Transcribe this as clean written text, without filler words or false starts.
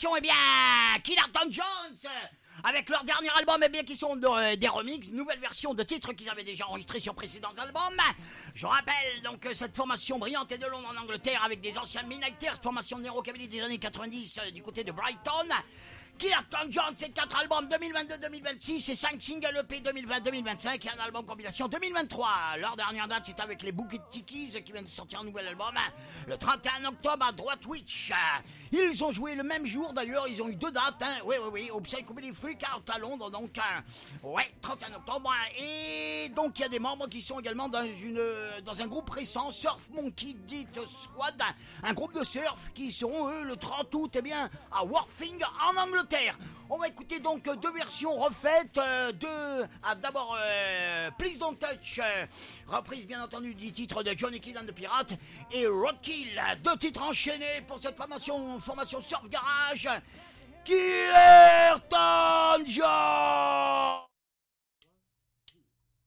formation, eh bien, Killerton Jones, avec leur dernier album, eh bien, qui sont des remixes, nouvelles versions de titres qu'ils avaient déjà enregistrés sur précédents albums. Je rappelle donc que cette formation brillante est de Londres en Angleterre, avec des anciens Midnighters, formation de rockabilly des années 90 du côté de Brighton. Killerton Jones, c'est 4 albums 2022-2026 et 5 singles EP 2020-2025 et un album compilation 2023. Leur dernière date, c'est avec les Bouquet Tikis qui viennent de sortir un nouvel album le 31 octobre à Droitwich. Ils ont joué le même jour d'ailleurs, ils ont eu 2 dates, oui, au Psychobilly Freak Out à Londres, donc 31 octobre. Et donc il y a des membres qui sont également dans un groupe récent, Surf Monkey Dit Squad, un groupe de surf qui seront eux le 30 août, eh bien, à Worthing en Angleterre. On va écouter donc 2 versions refaites, d'abord Please Don't Touch, reprise bien entendu du titre de Johnny Kidd and the Pirates, et Roadkill, 2 titres enchaînés pour cette formation surf garage, Killerton